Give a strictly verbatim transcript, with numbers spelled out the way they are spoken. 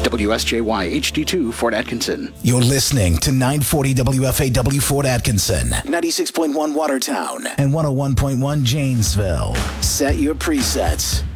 W S J Y H D two Fort Atkinson. You're listening to nine forty W F A W Fort Atkinson, ninety-six point one Watertown, and one oh one point one Janesville. Set your presets.